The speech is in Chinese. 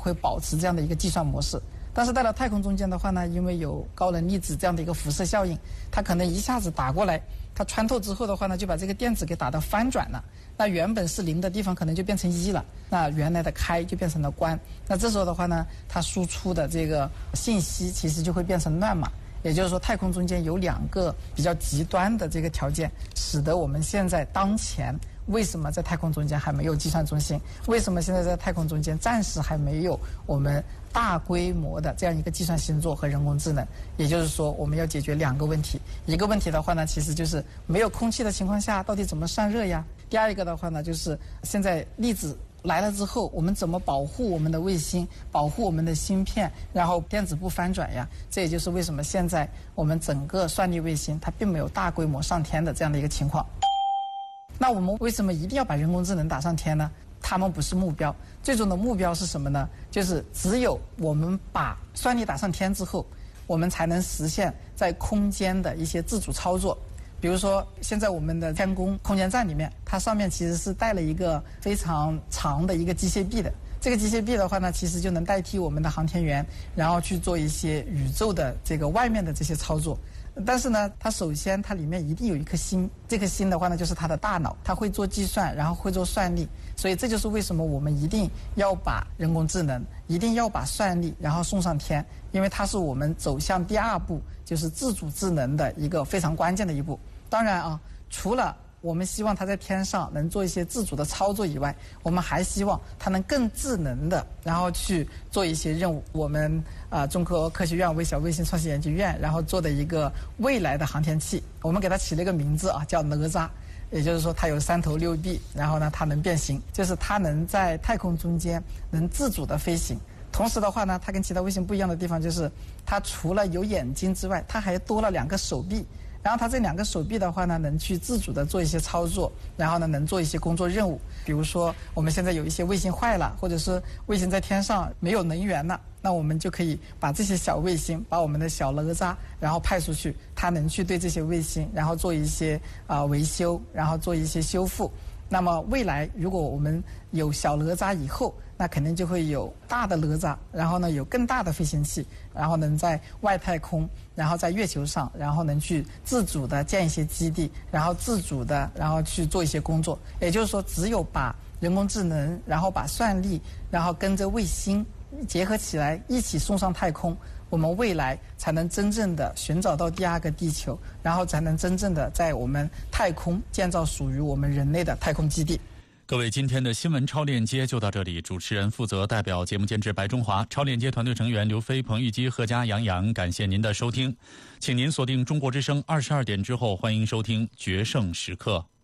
会保持这样的一个计算模式。但是到了太空中间的话呢，因为有高能粒子这样的一个辐射效应，它可能一下子打过来，它穿透之后的话呢，就把这个电子给打到翻转了。那原本是0的地方可能就变成1了，那原来的开就变成了关。那这时候的话呢，它输出的这个信息其实就会变成乱码。也就是说，太空中间有2个比较极端的这个条件，使得我们现在当前为什么在太空中间还没有计算中心？为什么现在在太空中间暂时还没有我们大规模的这样一个计算星座和人工智能？也就是说，我们要解决2个问题。一个问题的话呢，其实就是没有空气的情况下，到底怎么散热呀？第二一个的话呢，就是现在粒子来了之后，我们怎么保护我们的卫星，保护我们的芯片，然后电子不翻转呀？这也就是为什么现在我们整个算力卫星它并没有大规模上天的这样的一个情况。那我们为什么一定要把人工智能打上天呢？他们不是目标，最终的目标是什么呢？就是只有我们把算力打上天之后，我们才能实现在空间的一些自主操作。比如说，现在我们的天宫空间站里面，它上面其实是带了一个非常长的一个机械臂的。这个机械臂的话呢，其实就能代替我们的航天员，然后去做一些宇宙的这个外面的这些操作。但是呢，它首先它里面一定有一颗心，这颗心的话呢，就是它的大脑，它会做计算，然后会做算力。所以这就是为什么我们一定要把人工智能，一定要把算力，然后送上天，因为它是我们走向第2步，就是自主智能的一个非常关键的一步。当然啊，除了我们希望它在天上能做一些自主的操作以外，我们还希望它能更智能的，然后去做一些任务。我们中国科学院微小卫星创新研究院然后做的一个未来的航天器，我们给它起了一个名字啊，叫哪吒。也就是说，它有3头6臂，然后呢，它能变形，就是它能在太空中间能自主的飞行。同时的话呢，它跟其他卫星不一样的地方就是，它除了有眼睛之外，它还多了2个手臂。然后它这2个手臂的话呢，能去自主的做一些操作，然后呢，能做一些工作任务。比如说，我们现在有一些卫星坏了，或者是卫星在天上没有能源了，那我们就可以把这些小卫星，把我们的小哪吒，然后派出去，它能去对这些卫星，然后做一些维修，然后做一些修复。那么未来如果我们有小哪吒以后，那肯定就会有大的哪吒，然后呢有更大的飞行器，然后能在外太空，然后在月球上，然后能去自主的建一些基地，然后自主的然后去做一些工作。也就是说，只有把人工智能，然后把算力，然后跟着卫星结合起来，一起送上太空，我们未来才能真正的寻找到第2个地球，然后才能真正的在我们太空建造属于我们人类的太空基地。 各位，今天的新闻超链接就到这里。主持人负责代表节目监制白中华，超链接团队成员刘飞、彭玉基、贺佳、杨洋，感谢您的收听。请您锁定中国之声22点之后，欢迎收听决胜时刻。